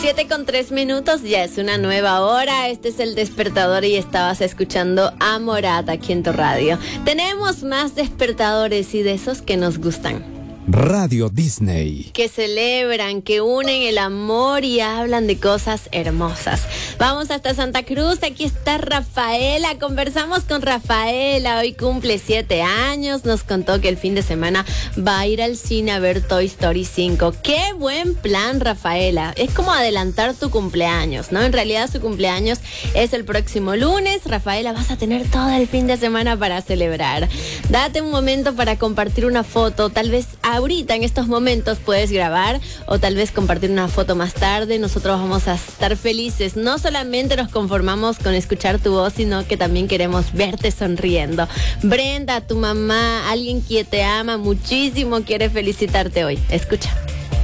7:03, ya es una nueva hora. Este es El Despertador y estabas escuchando a Morat aquí en tu radio. Tenemos más despertadores y de esos que nos gustan. Radio Disney. Que celebran, que unen el amor y hablan de cosas hermosas. Vamos hasta Santa Cruz, aquí está Rafaela. Conversamos con Rafaela, hoy cumple 7 años. Nos contó que el fin de semana va a ir al cine a ver Toy Story 5. ¡Qué buen plan, Rafaela! Es como adelantar tu cumpleaños, ¿no? En realidad su cumpleaños es el próximo lunes. Rafaela, vas a tener todo el fin de semana para celebrar. Date un momento para compartir una foto, tal vez ahorita en estos momentos puedes grabar o tal vez compartir una foto más tarde. Nosotros vamos a estar felices. No solamente nos conformamos con escuchar tu voz, sino que también queremos verte sonriendo. Brenda, tu mamá, alguien que te ama muchísimo, quiere felicitarte hoy. Escucha.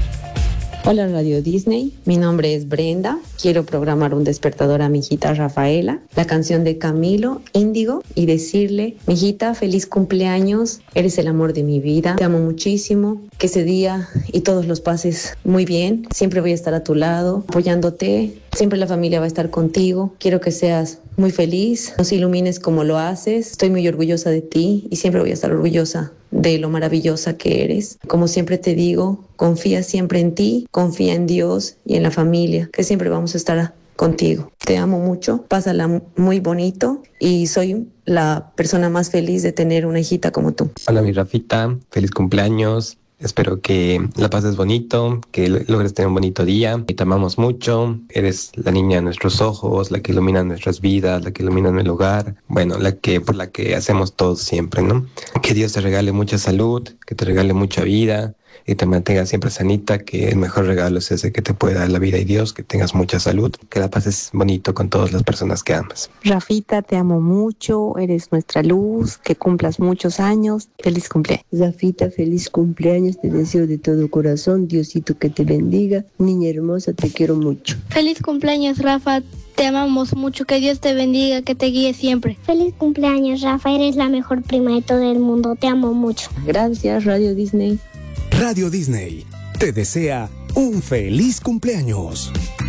Hola Radio Disney, mi nombre es Brenda. Quiero programar un despertador a mi hijita Rafaela, la canción de Camilo, Índigo, y decirle: mi hijita, feliz cumpleaños, eres el amor de mi vida, te amo muchísimo, que ese día y todos los pases muy bien, siempre voy a estar a tu lado, apoyándote, siempre la familia va a estar contigo, quiero que seas muy feliz, nos ilumines como lo haces, estoy muy orgullosa de ti y siempre voy a estar orgullosa de lo maravillosa que eres. Como siempre te digo, confía siempre en ti, confía en Dios y en la familia, que siempre vamos a estar contigo. Te amo mucho, pásala muy bonito y soy la persona más feliz de tener una hijita como tú. Hola mi Rafita, feliz cumpleaños. Espero que la pases bonito, que logres tener un bonito día. Y te amamos mucho. Eres la niña de nuestros ojos, la que ilumina nuestras vidas, la que ilumina el hogar. Bueno, por la que hacemos todo siempre, ¿no? Que Dios te regale mucha salud, que te regale mucha vida y te mantenga siempre sanita, que el mejor regalo es ese que te puede dar la vida y Dios, que tengas mucha salud, que la pases bonito con todas las personas que amas. Rafita, te amo mucho, eres nuestra luz, que cumplas muchos años, feliz cumpleaños. Rafita, feliz cumpleaños, te deseo de todo corazón, Diosito que te bendiga, niña hermosa, te quiero mucho. Feliz cumpleaños, Rafa. Te amamos mucho, que Dios te bendiga, que te guíe siempre. Feliz cumpleaños, Rafa, eres la mejor prima de todo el mundo, te amo mucho. Gracias, Radio Disney. Radio Disney te desea un feliz cumpleaños.